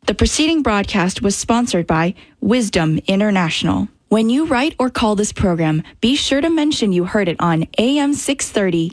The preceding broadcast was sponsored by Wisdom International. When you write or call this program, be sure to mention you heard it on AM 630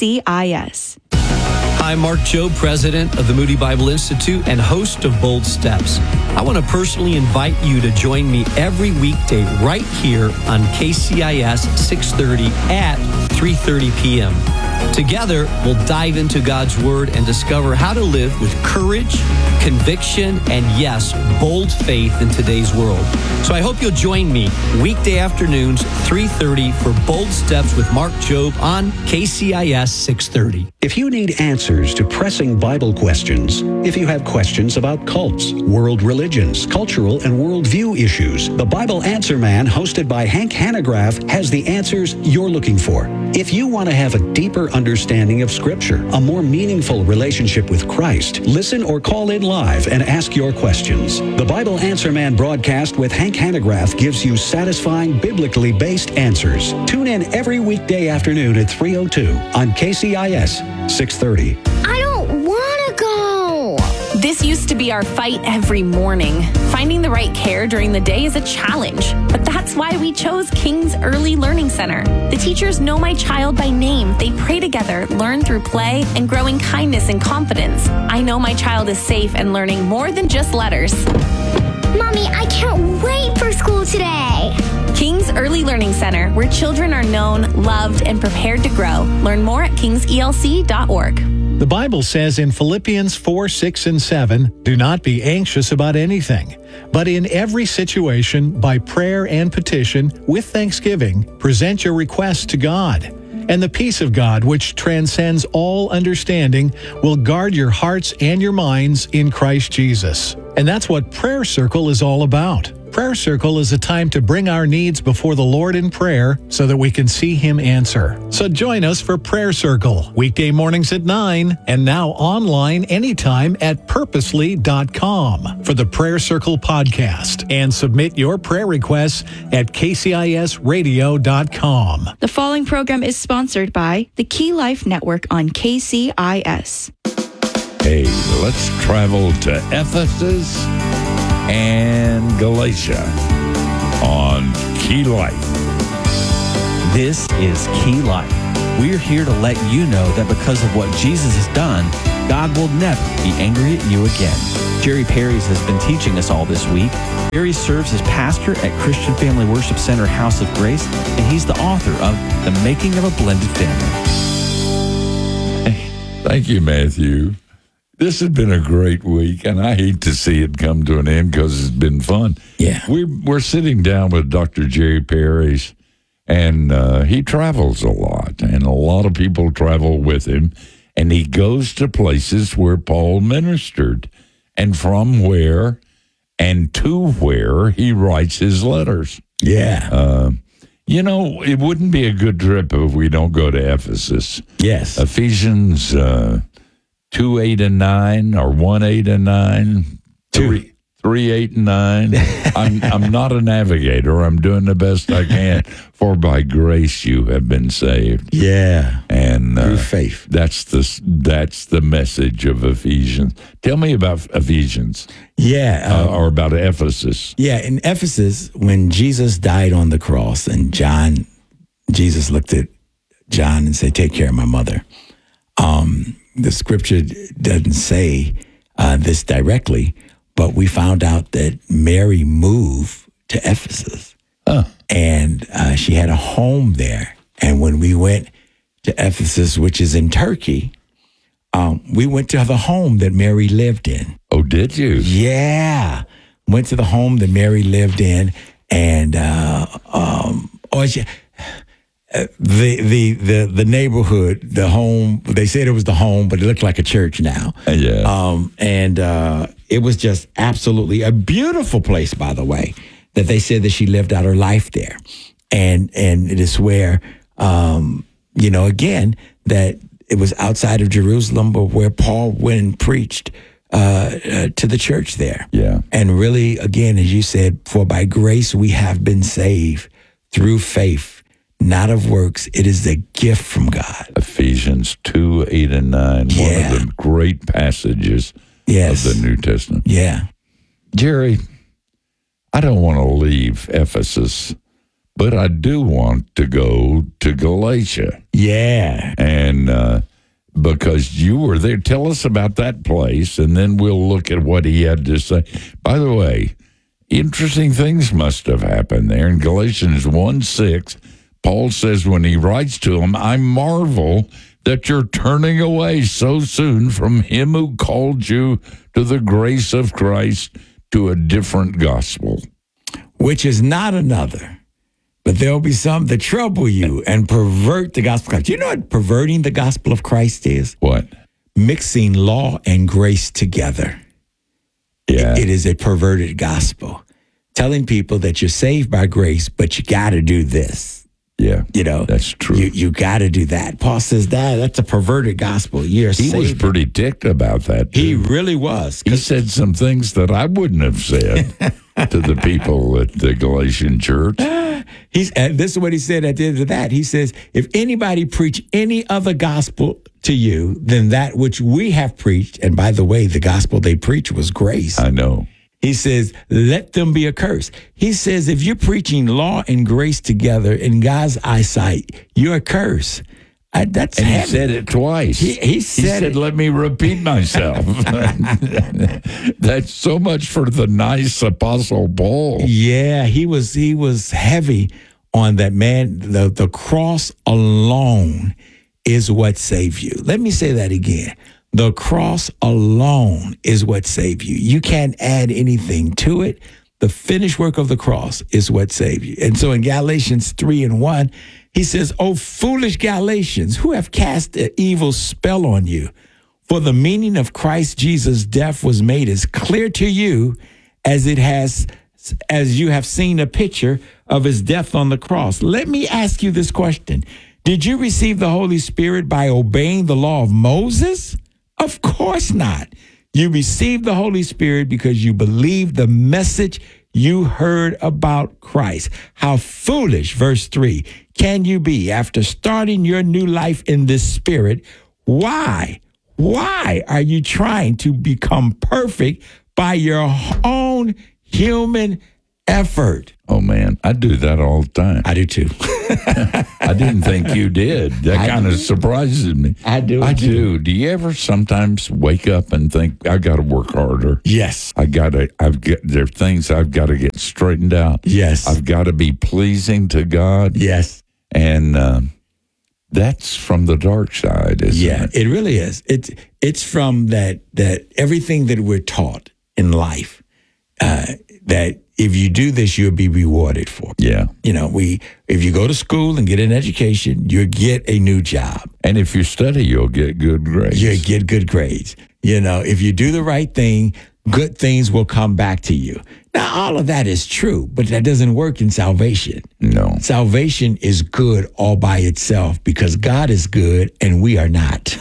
KCIS. I'm Mark Jobe, president of the Moody Bible Institute and host of Bold Steps. I want to personally invite you to join me every weekday right here on KCIS 630 at 3:30 p.m. Together, we'll dive into God's Word and discover how to live with courage, conviction, and yes, bold faith in today's world. So I hope you'll join me weekday afternoons, 3:30 for Bold Steps with Mark Jobe on KCIS 630. If you need answers to pressing Bible questions, if you have questions about cults, world religions, cultural and worldview issues, the Bible Answer Man, hosted by Hank Hanegraaff, has the answers you're looking for. If you want to have a deeper understanding of Scripture, a more meaningful relationship with Christ, listen or call in live and ask your questions. The Bible Answer Man broadcast with Hank Hanegraaff gives you satisfying, biblically based answers. Tune in every weekday afternoon at 3:02 on KCIS 630. I don't want to go. This used to be our fight every morning. Finding the right care during the day is a challenge, but that's why we chose King's Early Learning Center. The teachers know my child by name. They pray together, learn through play, and grow in kindness and confidence. I know my child is safe and learning more than just letters. Mommy, I can't wait for school today. King's Early Learning Center, where children are known, loved, and prepared to grow. Learn more at kingselc.org. The Bible says in Philippians 4, 6, and 7, do not be anxious about anything, but in every situation, by prayer and petition, with thanksgiving, present your requests to God. And the peace of God, which transcends all understanding, will guard your hearts and your minds in Christ Jesus. And that's what Prayer Circle is all about. Prayer Circle is a time to bring our needs before the Lord in prayer so that we can see Him answer. So join us for Prayer Circle, weekday mornings at 9, and now online anytime at purposely.com for the Prayer Circle podcast. And submit your prayer requests at kcisradio.com. The following program is sponsored by the Key Life Network on KCIS. Hey, let's travel to Ephesus and Galatia on Key Life. This is Key Life. We're here to let you know that because of what Jesus has done, God will never be angry at you again. Jerry Perrys has been teaching us all this week. Jerry serves as pastor at Christian Family Worship Center House of Grace, and he's the author of The Making of a Blended Family. Thank you, Matthew. This has been a great week, and I hate to see it come to an end because it's been fun. Yeah. We're sitting down with Dr. Jerry Perrys, and he travels a lot, and a lot of people travel with him, and he goes to places where Paul ministered, and from where and to where he writes his letters. Yeah. It wouldn't be a good trip if we don't go to Ephesus. Yes. Ephesians 2, 8, and 9, or 1, 8, and 9, 3, 8, and 9. I'm not a navigator. I'm doing the best I can. For by grace you have been saved. Yeah. And through faith. That's the message of Ephesians. Tell me about Ephesians. Yeah. Or about Ephesus. Yeah. In Ephesus, when Jesus died on the cross, and Jesus looked at John and said, "Take care of my mother." The scripture doesn't say this directly, but we found out that Mary moved to Ephesus, and she had a home there. And when we went to Ephesus, which is in Turkey, we went to the home that Mary lived in. Oh, did you? Yeah. Went to the home that Mary lived in, and the neighborhood, the home, they said it was the home, but it looked like a church now. Yeah. It was just absolutely a beautiful place, by the way, that they said that she lived out her life there. And it is where, again, that it was outside of Jerusalem, but where Paul went and preached to the church there. Yeah. And really, again, as you said, for by grace we have been saved through faith, not of works. It is a gift from God. Ephesians 2, 8, and 9, one of the great passages of the New Testament. Yeah. Jerry, I don't want to leave Ephesus, but I do want to go to Galatia. Yeah. And because you were there, tell us about that place, and then we'll look at what he had to say. By the way, interesting things must have happened there. In Galatians 1:6, Paul says when he writes to them, I marvel that you're turning away so soon from him who called you to the grace of Christ to a different gospel. Which is not another, but there'll be some that trouble you and pervert the gospel of Christ. You know what perverting the gospel of Christ is? What? Mixing law and grace together. Yeah. It is a perverted gospel. Telling people that you're saved by grace, but you got to do this. Yeah, You know, that's true. You got to do that. Paul says that's a perverted gospel. You're He was saved. pretty ticked about that, too. He really was. He said some things that I wouldn't have said to the people at the Galatian church. And this is what he said at the end of that. He says, if anybody preach any other gospel to you than that which we have preached, and by the way, the gospel they preached was grace. I know. He says, let them be accursed. He says, if you're preaching law and grace together in God's eyesight, you're accursed. That's And heavy. he said it twice. He said let me repeat myself. That's so much for the nice Apostle Paul. Yeah, he was heavy on that, man. The cross alone is what saved you. Let me say that again. The cross alone is what saved you. You can't add anything to it. The finished work of the cross is what saved you. And so in Galatians 3:1, he says, "O foolish Galatians, who have cast an evil spell on you? For the meaning of Christ Jesus' death was made as clear to you as you have seen a picture of his death on the cross." Let me ask you this question. Did you receive the Holy Spirit by obeying the law of Moses? Of course not. You received the Holy Spirit because you believed the message you heard about Christ. How foolish, verse 3, can you be after starting your new life in this spirit? Why are you trying to become perfect by your own human effort? Oh, man, I do that all the time. I do too. I didn't think you did. That kind of surprises me. I do. Do you ever sometimes wake up and think, I got to work harder? Yes. there are things I've got to get straightened out. Yes. I've got to be pleasing to God. Yes. And that's from the dark side, isn't it? It really is. It's from that everything that we're taught in life, that if you do this, you'll be rewarded for. Yeah. You know, if you go to school and get an education, you'll get a new job. And if you study, you'll get good grades. You'll get good grades. You know, if you do the right thing, good things will come back to you. Now, all of that is true, but that doesn't work in salvation. No. Salvation is good all by itself because God is good and we are not.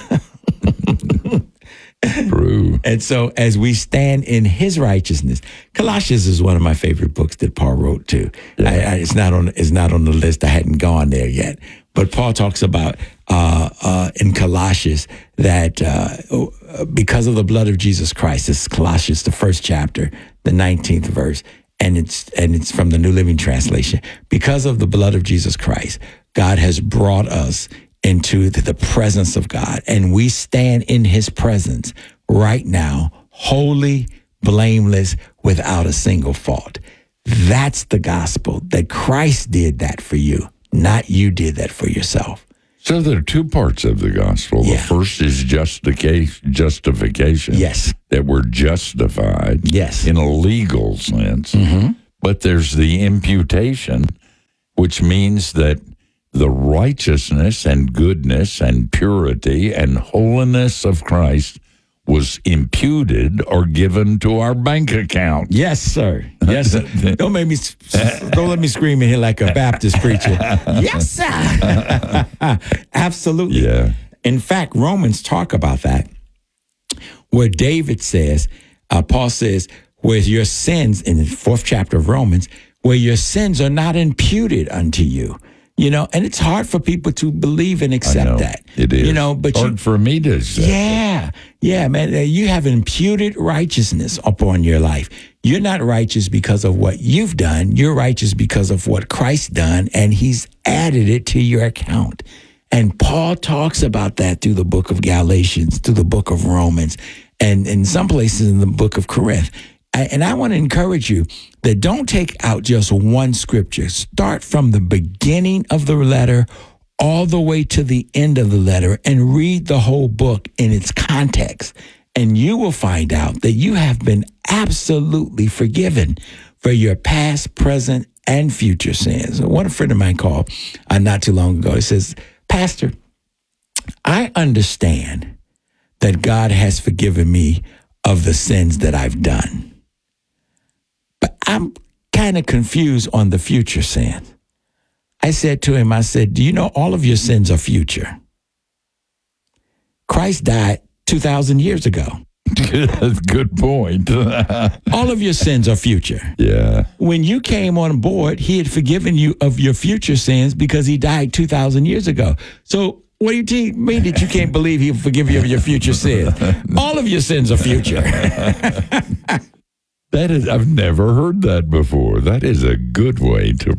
True. And so as we stand in his righteousness, Colossians is one of my favorite books that Paul wrote too. Yeah. It's not on the list. I hadn't gone there yet. But Paul talks about in Colossians that because of the blood of Jesus Christ, this is Colossians, the first chapter, the 19th verse, and it's from the New Living Translation. Because of the blood of Jesus Christ, God has brought us into the presence of God, and we stand in his presence right now, holy, blameless, without a single fault. That's the gospel, that Christ did that for you, not you did that for yourself. So there are two parts of the gospel. Yeah. The first is justification. Yes. That we're justified. Yes. In a legal sense. Mm-hmm. But there's the imputation, which means that the righteousness and goodness and purity and holiness of Christ was imputed or given to our bank account. Yes, sir. Yes, sir. Don't let me scream in here like a Baptist preacher. Yes, sir. Absolutely. Yeah. In fact, Romans talk about that, where David says, Paul says, where your sins, in the 4th chapter of Romans, where your sins are not imputed unto you. You know, and it's hard for people to believe and accept that. It is. You know, but hard for me to accept. Yeah, man. You have imputed righteousness upon your life. You're not righteous because of what you've done. You're righteous because of what Christ done, and he's added it to your account. And Paul talks about that through the book of Galatians, through the book of Romans, and in some places in the book of Corinth. And I want to encourage you that don't take out just one scripture. Start from the beginning of the letter all the way to the end of the letter and read the whole book in its context. And you will find out that you have been absolutely forgiven for your past, present, and future sins. One friend of mine called not too long ago. He says, Pastor, I understand that God has forgiven me of the sins that I've done. But I'm kind of confused on the future sins. I said to him, do you know all of your sins are future? Christ died 2,000 years ago. Good point. All of your sins are future. Yeah. When you came on board, he had forgiven you of your future sins because he died 2,000 years ago. So what do you mean that you can't believe he'll forgive you of your future sins? All of your sins are future. I've never heard that before. That is a good way to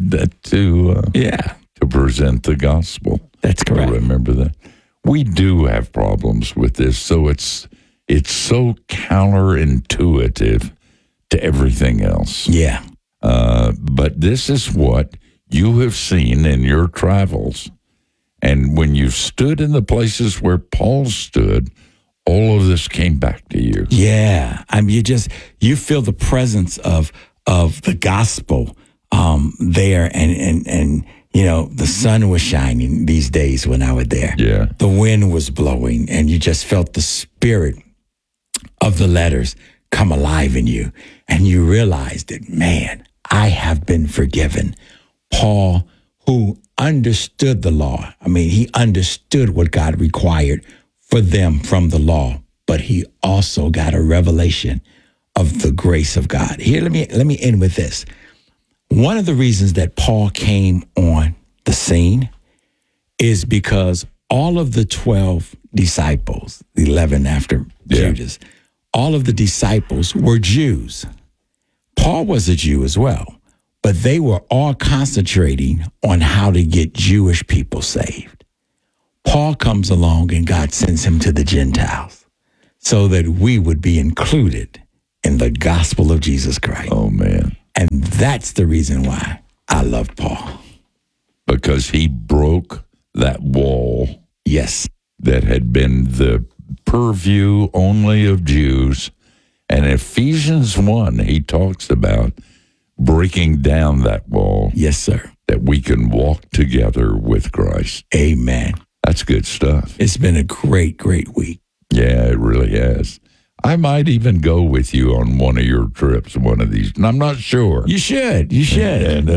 present the gospel. That's correct. Remember that. We do have problems with this, so it's so counterintuitive to everything else. Yeah. But this is what you have seen in your travels. And when you've stood in the places where Paul stood, all of this came back to you. Yeah. I mean, you feel the presence of the gospel there. And you know, the sun was shining these days when I was there. Yeah. The wind was blowing, and you just felt the spirit of the letters come alive in you. And you realized that, man, I have been forgiven. Paul, who understood the law. I mean, he understood what God required for them from the law, but he also got a revelation of the grace of God. Here, let me end with this. One of the reasons that Paul came on the scene is because all of the 12 disciples, 11 after Judas, all of the disciples were Jews. Paul was a Jew as well, but they were all concentrating on how to get Jewish people saved. Paul comes along and God sends him to the Gentiles so that we would be included in the gospel of Jesus Christ. Oh, man. And that's the reason why I love Paul. Because he broke that wall. Yes. That had been the purview only of Jews. And Ephesians 1, he talks about breaking down that wall. Yes, sir. That we can walk together with Christ. Amen. That's good stuff. It's been a great, great week. Yeah, it really has. I might even go with you on one of your trips, one of these. And I'm not sure. You should. You should.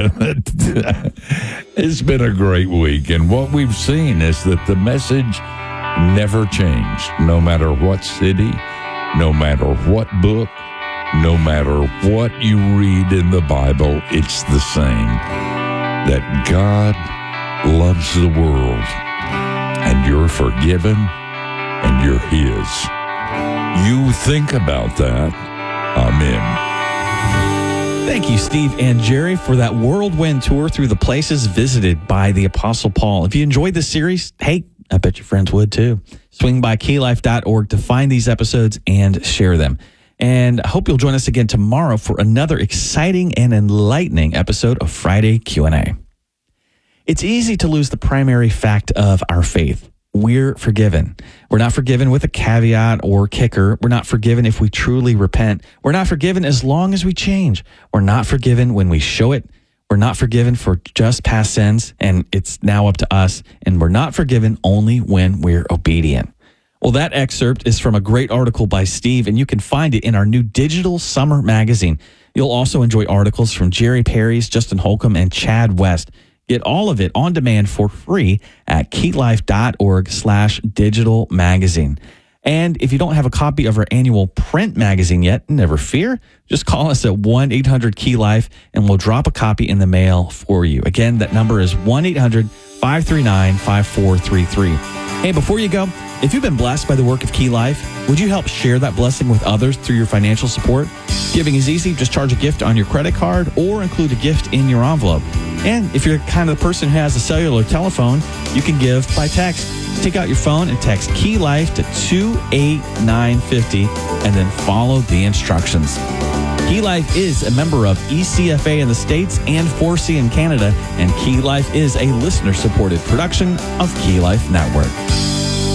It's been a great week. And what we've seen is that the message never changed. No matter what city, no matter what book, no matter what you read in the Bible, it's the same. That God loves the world, and you're forgiven, and you're His. You think about that. Amen. Thank you, Steve and Jerry, for that whirlwind tour through the places visited by the Apostle Paul. If you enjoyed this series, hey, I bet your friends would too. Swing by keylife.org to find these episodes and share them. And I hope you'll join us again tomorrow for another exciting and enlightening episode of Friday Q&A. It's easy to lose the primary fact of our faith. We're forgiven. We're not forgiven with a caveat or kicker. We're not forgiven if we truly repent. We're not forgiven as long as we change. We're not forgiven when we show it. We're not forgiven for just past sins, and it's now up to us. And we're not forgiven only when we're obedient. Well, that excerpt is from a great article by Steve, and you can find it in our new digital summer magazine. You'll also enjoy articles from Jerry Parys, Justin Holcomb, and Chad West. Get all of it on demand for free at keylife.org/digital magazine. And if you don't have a copy of our annual print magazine yet, never fear. Just call us at 1-800-KEY-LIFE and we'll drop a copy in the mail for you. Again, that number is 1-800-539-5433. Hey, before you go, if you've been blessed by the work of Key Life, would you help share that blessing with others through your financial support? Giving is easy. Just charge a gift on your credit card or include a gift in your envelope. And if you're kind of the person who has a cellular telephone, you can give by text. Take out your phone and text Key Life to 28950 and then follow the instructions. Key Life is a member of ECFA in the States and 4C in Canada, and Key Life is a listener-supported production of Key Life Network.